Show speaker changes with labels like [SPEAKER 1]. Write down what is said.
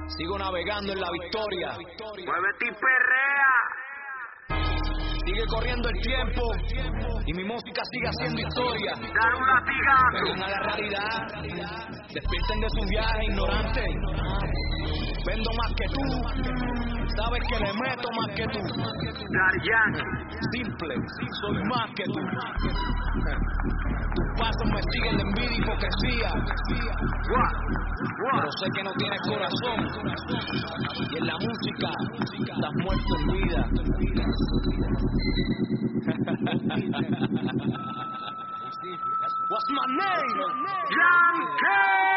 [SPEAKER 1] Sigo navegando en la victoria.
[SPEAKER 2] Muévete y perrea.
[SPEAKER 1] Sigue corriendo el tiempo y mi música sigue haciendo historia.
[SPEAKER 2] Dar un latigazo.
[SPEAKER 1] Vengan a la realidad, despierten de su viaje ignorante. Vendo más que tú, sabes que le meto más que tú.
[SPEAKER 2] Daddy Yankee.
[SPEAKER 1] Simple, soy más que tú. Tus pasos me siguen de envidia y hipocresía. Pero sé que no tienes corazón. Y en la música estás muerto en vida. What's my name?